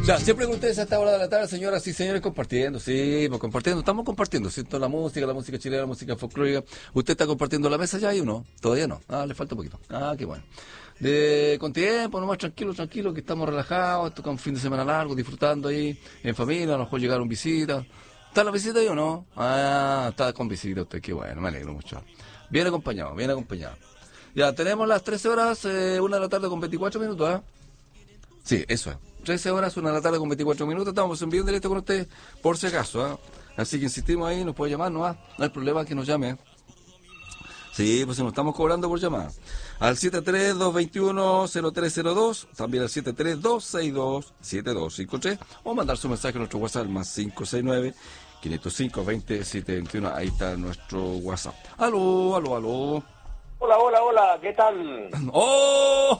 Ya, siempre con ustedes a esta hora de la tarde, señoras y señores, compartiendo, sí, pues compartiendo, estamos compartiendo, ¿cierto? La música chilena, la música folclórica. ¿Usted está compartiendo la mesa ya y uno? Todavía no. Ah, le falta un poquito. Ah, qué bueno. Con tiempo, nomás tranquilo, que estamos relajados, esto con un fin de semana largo, disfrutando ahí, en familia, a lo mejor llegaron visitas. ¿Está la visita ahí o no? Ah, está con visita usted, qué bueno, me alegro mucho. Bien acompañado, bien acompañado. Ya, tenemos las 13 horas, 1 de la tarde con 24 minutos, ¿eh? Sí, eso es. 13 horas, 1 de la tarde con 24 minutos. Estamos en vivo en directo con usted, por si acaso, ¿eh? Así que insistimos ahí, nos puede llamar, no hay problema que nos llame. Sí, pues si nos estamos cobrando por llamada. Al 732210302, también al 732627253, o mandar su mensaje a nuestro WhatsApp, al más 569-505-20721. Ahí está nuestro WhatsApp. Aló. Hola, ¿qué tal? ¡Oh!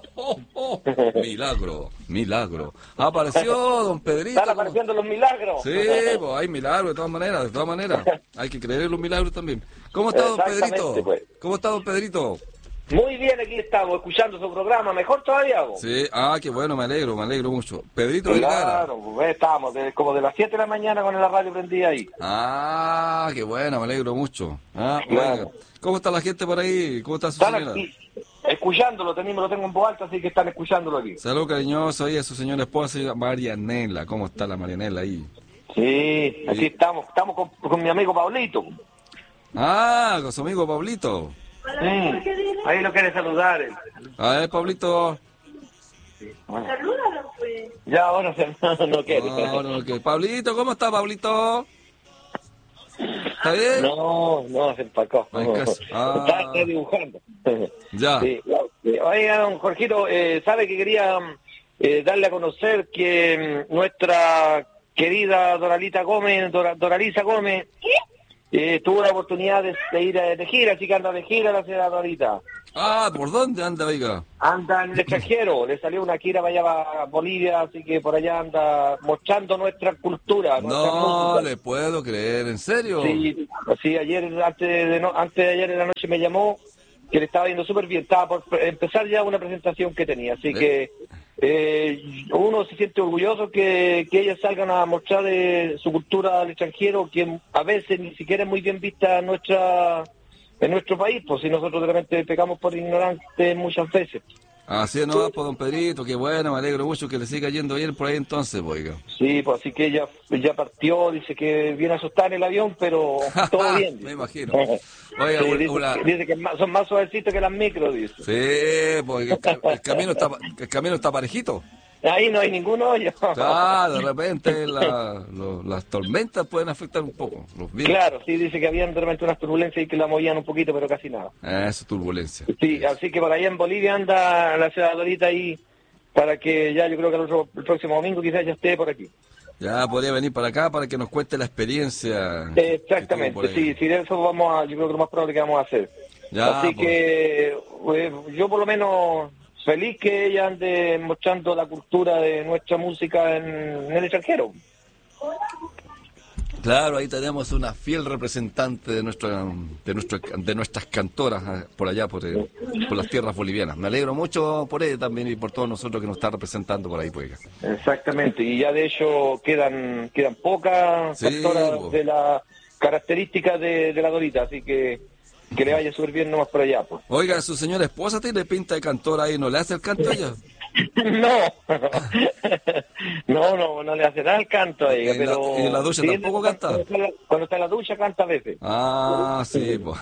Milagro. Apareció don Pedrito. ¿Están apareciendo los milagros? Sí, pues hay milagros de todas maneras. Hay que creer en los milagros también. ¿Cómo está don Pedrito? Pues. ¿Cómo está don Pedrito? Muy bien, aquí estamos, escuchando su programa. Mejor todavía, vos. Sí, qué bueno, me alegro mucho. Pedrito Vergara. Claro, pues estamos, como de las 7 de la mañana con la radio prendida ahí. Qué bueno, me alegro mucho. Claro. Oiga, ¿cómo está la gente por ahí? ¿Cómo está su señora? Aquí, escuchándolo, lo tengo en voz alta, así que están escuchándolo aquí. Salud cariñoso ahí a su señora esposa, Marianela. ¿Cómo está la Marianela ahí? Sí, aquí estamos con mi amigo Pablito. Con su amigo Pablito. Sí, ahí lo quiere saludar. A ver, Pablito. Bueno. Salúdalo, pues. Ya, ahora no quiere. No, que Pablito, ¿cómo está Pablito? ¿Está bien? No, se empacó. No hay caso. Está dibujando. Ya. Sí. Oiga, don Jorgito, sabe que quería darle a conocer que nuestra querida Doralisa Gómez tuvo la oportunidad de ir de gira, así que anda de gira la señora Dorita. ¿Por dónde anda, oiga? Anda en el extranjero, le salió una gira para allá a Bolivia, así que por allá anda mostrando nuestra cultura. No le puedo creer, ¿en serio? Sí, antes de ayer en la noche me llamó, que le estaba yendo súper bien, estaba por empezar ya una presentación que tenía, así que uno se siente orgulloso que ellas salgan a mostrar su cultura al extranjero, que a veces ni siquiera es muy bien vista en nuestro país, pues si nosotros de repente pecamos por ignorantes muchas veces. Así es, no, pues don Pedrito, qué bueno, me alegro mucho que le siga yendo bien por ahí entonces, oiga. Sí, pues así que ella ya partió, dice que viene asustada en el avión, pero todo bien. Me imagino. Oiga, sí, dice que son más suavecitos que las micros, dice. Sí, pues el camino está parejito. Ahí no hay ningún hoyo. Claro, de repente las tormentas pueden afectar un poco los vientos. Claro, sí, dice que habían de repente unas turbulencias y que la movían un poquito, pero casi nada. Eso, turbulencia. Sí, eso. Así que por allá en Bolivia anda la senadorita ahí para que ya yo creo que el próximo domingo quizás ya esté por aquí. Ya podría venir para acá para que nos cuente la experiencia. Exactamente, sí, de eso yo creo que lo más probable que vamos a hacer. Ya, así que yo por lo menos feliz que ella ande mostrando la cultura de nuestra música en el extranjero. Claro, ahí tenemos una fiel representante de nuestras cantoras por allá, por las tierras bolivianas. Me alegro mucho por ella también y por todos nosotros que nos está representando por ahí, pues. Exactamente, y ya de hecho quedan pocas cantoras de las características de la Dorita, así que le vaya súper bien nomás por allá, pues. Oiga, su señora esposa tiene pinta de cantora ahí, ¿no le hace el canto a ella? No le hace nada el canto a ella, pero... ¿Y en la ducha sí, tampoco canta? Cuando está en la ducha canta a veces. Sí, pues.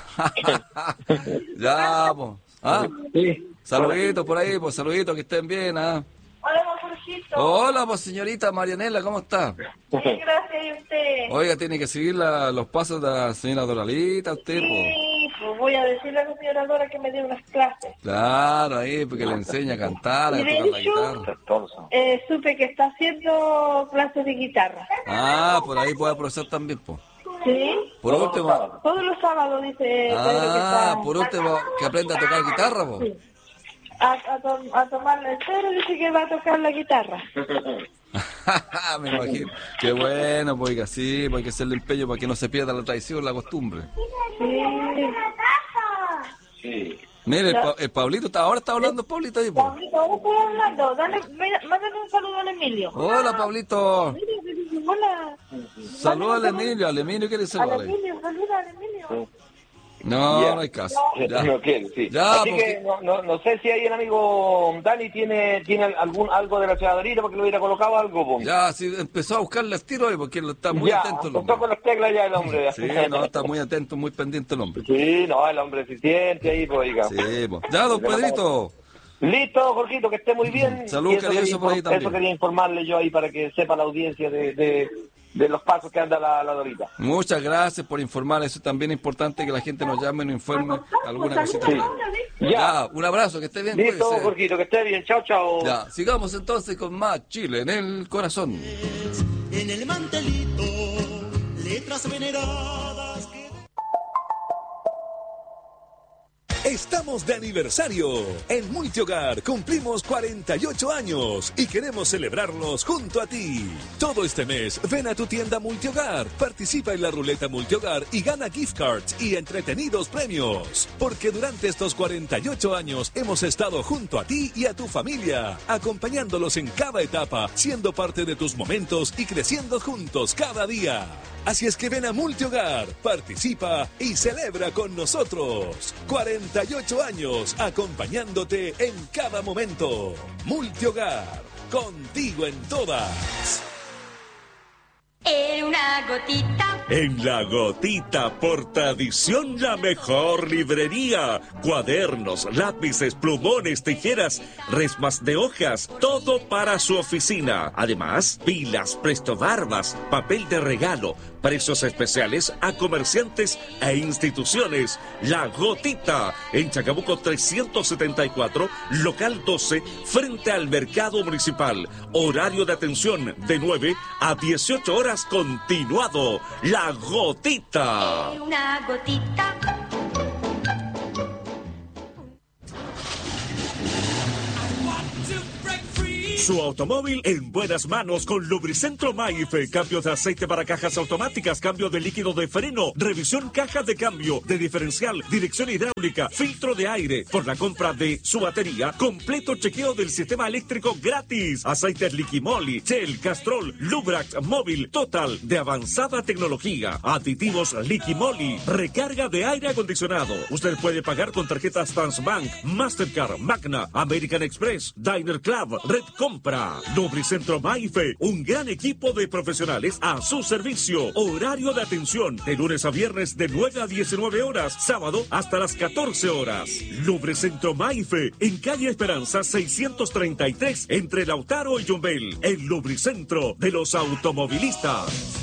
Ya, pues. Sí. Saluditos por ahí, pues saluditos, que estén bien, Hola, Jorgito. Hola, pues señorita Marianela, ¿cómo está? Bien, gracias, ¿y usted? Oiga, tiene que seguir los pasos de la señora Doralita, usted, pues. Sí, pues voy a decirle a la señora Dora que me dé unas clases. Claro, ahí, porque le enseña a cantar, a tocar la guitarra. Supe que está haciendo clases de guitarra. Por ahí puede profesor también, pues. Sí. Por último. Todos los sábados, dice Pedro, que está... por último, que aprenda a tocar guitarra, pues. Sí. A tomarle el cero, dice que va a tocar la guitarra. Me imagino. Qué bueno, pues, oiga, sí, pues hay que hacerle empeño para que no se pierda la tradición, la costumbre. Sí. Sí. Mire, Ya. el Pablito, ahora está hablando Pablito ahí, po. Pablito, ahora estoy hablando. Dale, mándale un saludo al Emilio. Hola, Pablito. Hola. Saluda al Emilio quiere Al saludar. Emilio, saluda al Emilio. No, Ya. no hay caso. Ya. No quiere, sí. Ya, Así porque- que no sé si ahí el amigo Dani tiene algo de la ciudadanía porque lo hubiera colocado algo. Po. Ya, sí, empezó a buscarle al tiro hoy porque está muy ya, atento el empezó hombre. con las teclas ya el hombre. Sí, no, está muy atento, muy pendiente el hombre. Sí, no, el hombre eficiente ahí, pues, diga. Sí, po. Ya, don Pedrito. Listo, Jorgito, que esté muy bien. Salud, Y eso cariñoso, quería por ahí también. Eso quería informarle yo ahí para que sepa la audiencia de los pasos que anda la Dorita. Muchas gracias por informar. Eso es también importante que la gente nos llame y nos informe alguna cosita. Sí. Ya, un abrazo, que esté bien. Listo, cuídese. Jorgito, que esté bien. Chao, chao. Ya, sigamos entonces con más Chile en el corazón. En el mantelito, letras veneradas que... Estamos de aniversario. En Multihogar cumplimos 48 años y queremos celebrarlos junto a ti. Todo este mes, ven a tu tienda Multihogar, participa en la ruleta Multihogar y gana gift cards y entretenidos premios. Porque durante estos 48 años hemos estado junto a ti y a tu familia, acompañándolos en cada etapa, siendo parte de tus momentos y creciendo juntos cada día. Así es que ven a Multihogar, participa y celebra con nosotros. 48 años acompañándote en cada momento. Multihogar, contigo en todas. Era una gotita. En La Gotita, por tradición, la mejor librería. Cuadernos, lápices, plumones, tijeras, resmas de hojas, todo para su oficina. Además, pilas, prestobarbas, papel de regalo, precios especiales a comerciantes e instituciones. La Gotita, en Chacabuco 374, local 12, frente al Mercado Municipal. Horario de atención de 9 a 18 horas continuado. La Gotita. Era una gotita. Su automóvil en buenas manos con Lubricentro Maife. Cambio de aceite para cajas automáticas, cambio de líquido de freno, revisión caja de cambio, de diferencial, dirección hidráulica, filtro de aire. Por la compra de su batería, completo chequeo del sistema eléctrico gratis. Aceites Liquimoli, Shell, Castrol, Lubrax, Móvil, Total, de avanzada tecnología. Aditivos Liquimoli, recarga de aire acondicionado. Usted puede pagar con tarjetas Transbank, Mastercard, Magna, American Express, Diner Club, Red Compra. Lubricentro Maife, un gran equipo de profesionales a su servicio. Horario de atención de lunes a viernes de 9 a 19 horas, sábado hasta las 14 horas. Lubricentro Maife, en calle Esperanza 633, entre Lautaro y Yumbel, el lubricentro de los automovilistas.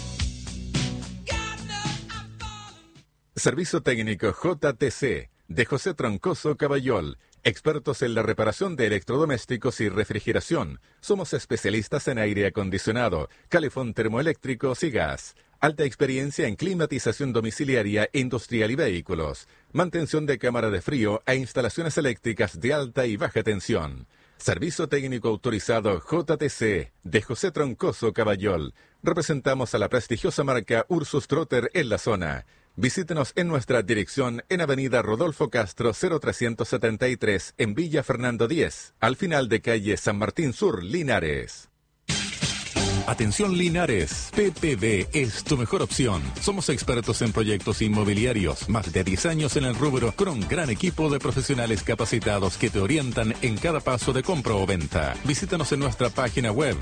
Servicio técnico JTC, de José Troncoso Caballol. Expertos en la reparación de electrodomésticos y refrigeración. Somos especialistas en aire acondicionado, calefón termoeléctricos y gas. Alta experiencia en climatización domiciliaria, industrial y vehículos. Mantención de cámara de frío e instalaciones eléctricas de alta y baja tensión. Servicio técnico autorizado JTC, de José Troncoso Caballol. Representamos a la prestigiosa marca Ursus Trotter en la zona. Visítenos en nuestra dirección en Avenida Rodolfo Castro 0373 en Villa Fernando 10, al final de calle San Martín Sur, Linares. Atención Linares, PPB es tu mejor opción. Somos expertos en proyectos inmobiliarios, más de 10 años en el rubro, con un gran equipo de profesionales capacitados que te orientan en cada paso de compra o venta. Visítanos en nuestra página web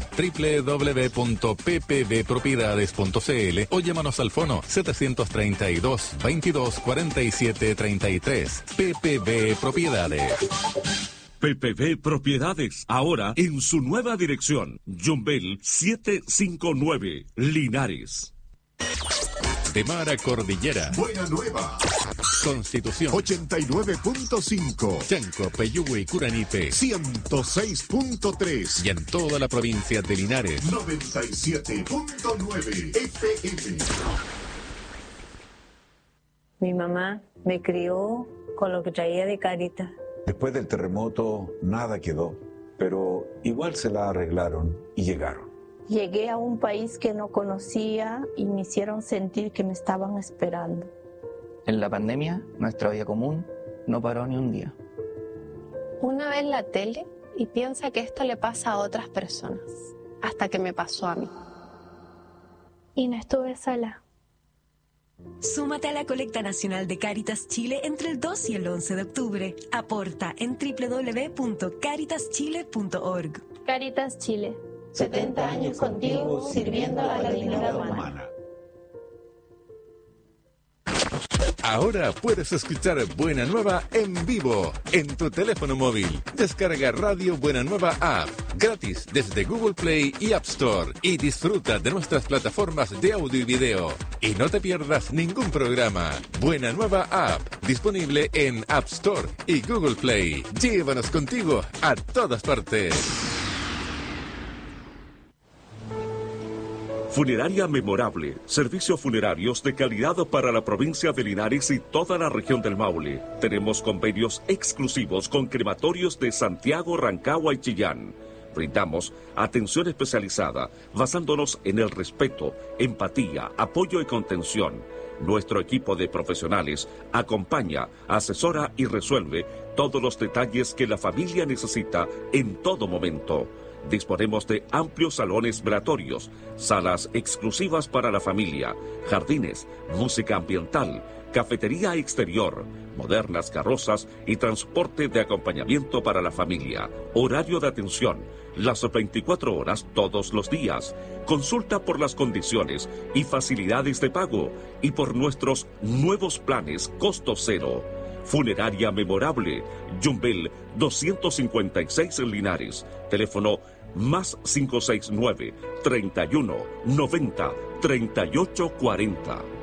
www.ppbpropiedades.cl o llámanos al fono 732 22 47 33. PPB Propiedades. PPB Propiedades, ahora en su nueva dirección. Yumbel 759, Linares. De mar a cordillera, Buena Nueva, Constitución, 89.5, Chanco, Peyúgue y Curanipe, 106.3 y en toda la provincia de Linares. 97.9 FM. Mi mamá me crió con lo que traía de carita. Después del terremoto nada quedó, pero igual se la arreglaron y llegaron. Llegué a un país que no conocía y me hicieron sentir que me estaban esperando. En la pandemia, nuestra vida común no paró ni un día. Una ve en la tele y piensa que esto le pasa a otras personas, hasta que me pasó a mí. Y no estuve sola. Súmate a la colecta nacional de Cáritas Chile entre el 2 y el 11 de octubre. Aporta en www.caritaschile.org. Cáritas Chile. 70 años contigo, sirviendo a la dignidad humana. Ahora puedes escuchar Buena Nueva en vivo en tu teléfono móvil. Descarga Radio Buena Nueva App gratis desde Google Play y App Store y disfruta de nuestras plataformas de audio y video. Y no te pierdas ningún programa. Buena Nueva App, disponible en App Store y Google Play. Llévanos contigo a todas partes. Funeraria Memorable, servicios funerarios de calidad para la provincia de Linares y toda la región del Maule. Tenemos convenios exclusivos con crematorios de Santiago, Rancagua y Chillán. Brindamos atención especializada basándonos en el respeto, empatía, apoyo y contención. Nuestro equipo de profesionales acompaña, asesora y resuelve todos los detalles que la familia necesita en todo momento. Disponemos de amplios salones velatorios, salas exclusivas para la familia, jardines, música ambiental, cafetería exterior, modernas carrozas y transporte de acompañamiento para la familia. Horario de atención, las 24 horas todos los días. Consulta por las condiciones y facilidades de pago y por nuestros nuevos planes costo cero. Funeraria Memorable, Yumbel 256 en Linares. Teléfono más 569 31 90 38 40.